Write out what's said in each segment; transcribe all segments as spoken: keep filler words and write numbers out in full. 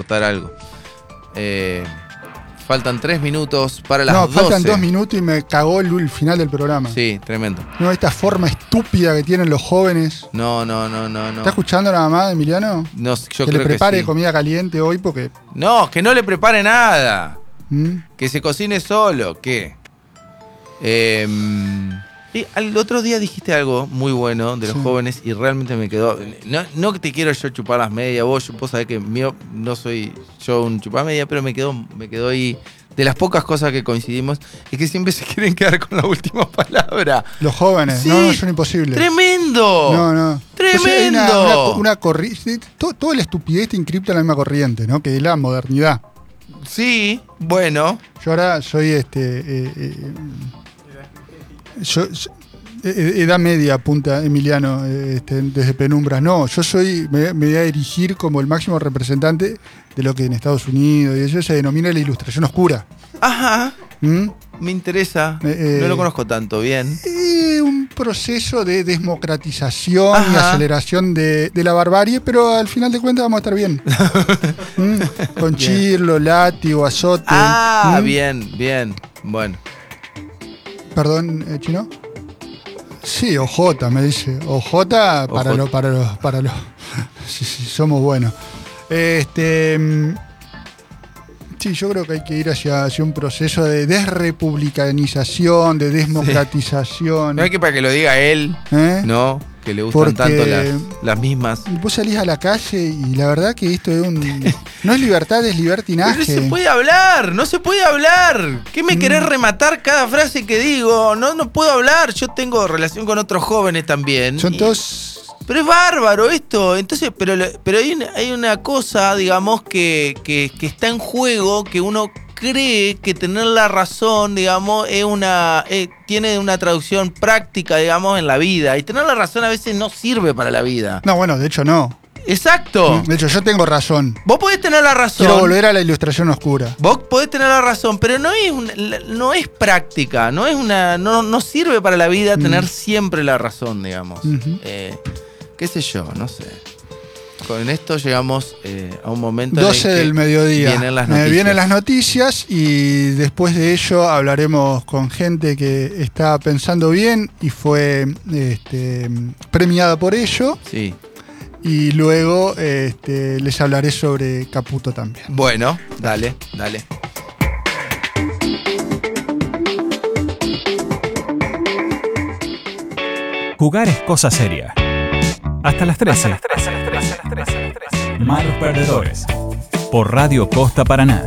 aportar algo. Eh, faltan tres minutos para las no, doce. faltan dos minutos y me cagó el, el final del programa. Sí, tremendo. No, esta forma estúpida que tienen los jóvenes. No, no, no, no, no. ¿Está escuchando la mamá de Emiliano? No, yo que creo le prepare que sí. comida caliente hoy porque... No, que no le prepare nada. ¿Mm? Que se cocine solo. ¿Qué? Eh, y al otro día dijiste algo muy bueno de los sí. jóvenes y realmente me quedó. No, no que te quiero yo chupar las medias, vos, vos sabés que mío, no soy yo un chupar media, pero me quedó, me quedó ahí. De las pocas cosas que coincidimos es que siempre se quieren quedar con la última palabra. Los jóvenes, Sí, no, no, son imposibles. ¡Tremendo! No, no. ¡Tremendo! Entonces, hay una, una, una corriente. Todo, toda la estupidez está inscripta en la misma corriente, ¿no? Que es la modernidad. Sí, bueno. Yo ahora soy este. Eh, eh, yo, yo- eh, edad media, apunta Emiliano, eh, este, desde Penumbras. No, yo soy. Me, me voy a erigir como el máximo representante de lo que en Estados Unidos y eso se denomina la ilustración oscura. Ajá. ¿Mm? Me interesa. Eh, no lo eh, conozco tanto bien. Eh, un proceso de democratización y Ajá. aceleración de, de la barbarie, pero al final de cuentas vamos a estar bien. ¿Mm? Con chirlo, látigo, azote. Ah, ¿Mm? bien, bien. Bueno. Perdón, eh, ¿Chino? Sí, O J, me dice. O J para O J. los, para los, para los. Sí, sí, somos buenos. Este. mm, Sí, yo creo que hay que ir hacia, hacia un proceso de desrepublicanización, de desmocratización. No hay que para que lo diga él, ¿eh? ¿no? Que le gustan Porque- tanto las, las mismas. Y vos salís a la calle y la verdad que esto es un. No es libertad, es Pero libertinaje. no se puede hablar, no se puede hablar. ¿Qué me querés Mm. rematar cada frase que digo? No, no puedo hablar. Yo tengo relación con otros jóvenes también. Son y- todos. Pero es bárbaro esto. Entonces, pero, lo- pero hay, una, hay una cosa, digamos, que, que, que está en juego, que uno cree que tener la razón, digamos, es una eh, tiene una traducción práctica, digamos, en la vida. Y tener la razón a veces no sirve para la vida. No, bueno, de hecho no. Exacto. De hecho, yo tengo razón. Vos podés tener la razón. Quiero volver a la ilustración oscura. Vos podés tener la razón, pero no es una- no es práctica, no es una, no, no sirve para la vida tener Mm. siempre la razón, digamos. Ujú. Eh, qué sé yo, no sé. Con esto llegamos eh, a un momento doce en el que del mediodía. vienen las Eh, noticias. vienen las noticias y después de ello hablaremos con gente que está pensando bien y fue este, premiada por ello. Sí. Y luego este, les hablaré sobre Caputo también. Bueno, dale, dale. Jugar es cosa seria. Hasta las trece. Malos perdedores. Por Radio Costa Paraná.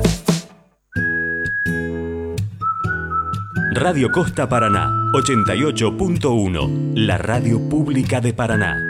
Radio Costa Paraná, ochenta y ocho punto uno, la radio pública de Paraná.